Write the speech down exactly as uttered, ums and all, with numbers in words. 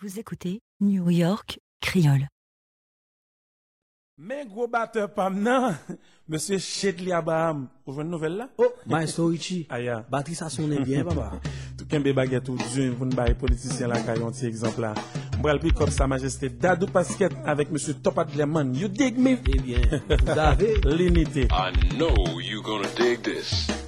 Vous écoutez New York Creole. Mais gros batteur pam nan, monsieur Chedli Abraham, vous voyez une nouvelle là? Oh, Maestro Richie. Aya. Batterie ça sonne bien, papa. Tout kembe baguette ou Dieu, vous ne baillez politicien la caille, un petit exemple là. M'bral pick up Sa Majesté Dadou Pasquet avec monsieur Top Adleman. You dig me? Eh bien, vous avez L'unité. I know you gonna dig this.